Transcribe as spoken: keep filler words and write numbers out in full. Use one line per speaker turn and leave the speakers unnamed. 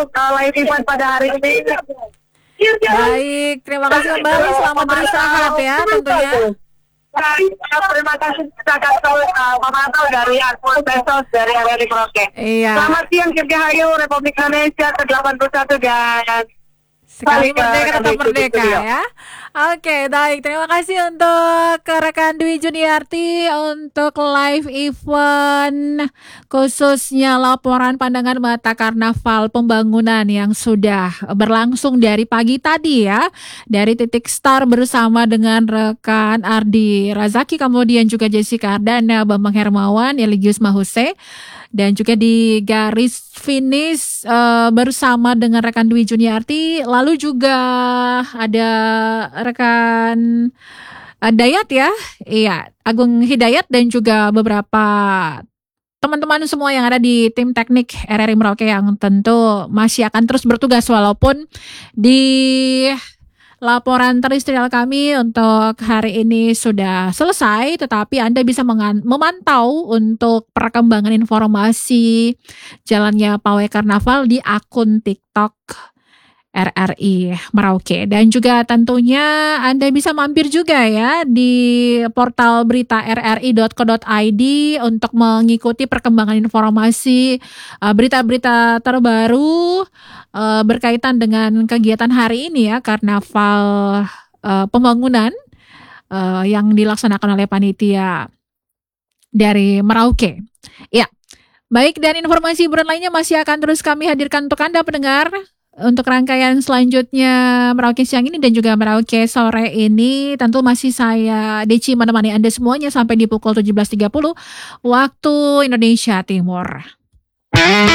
untuk uh, live event pada hari ini.
Baik, terima kasih kembali. Selamat beristirahat ya tentunya.
Baik, terima kasih kita kasih uh, pemantau dari Akun Besos dari R R I Merauke.
Iya.
Selamat siang Dirgahayu Republik Indonesia ke delapan puluh satu dan
sekali merdeka tetap merdeka ya. Oke, baik. Terima kasih untuk rekan Dwi Juniarti untuk live event khususnya laporan pandangan mata Karnaval Pembangunan yang sudah berlangsung dari pagi tadi ya. Dari Titik Star bersama dengan rekan Ardi Razaki, kemudian juga Jessica Ardana, Bambang Hermawan, Eligius Mahuse. Dan juga di garis finish uh, bersama dengan rekan Dwi Juniarti. Lalu juga ada rekan uh, Dayat ya. Iya, Agung Hidayat dan juga beberapa teman-teman semua yang ada di tim teknik R R I Merauke yang tentu masih akan terus bertugas walaupun di laporan terestrial kami untuk hari ini sudah selesai, tetapi Anda bisa mengan- memantau untuk perkembangan informasi jalannya pawai karnaval di akun TikTok R R I Merauke. Dan juga tentunya Anda bisa mampir juga ya di portal berita r r i dot co dot i d untuk mengikuti perkembangan informasi uh, berita-berita terbaru uh, berkaitan dengan kegiatan hari ini ya, Karnaval uh, Pembangunan uh, yang dilaksanakan oleh panitia dari Merauke. Ya, baik, dan informasi hiburan lainnya masih akan terus kami hadirkan untuk Anda pendengar. Untuk rangkaian selanjutnya Merauke siang ini dan juga Merauke sore ini tentu masih saya Deci menemani Anda semuanya sampai di pukul tujuh belas tiga puluh waktu Indonesia Timur.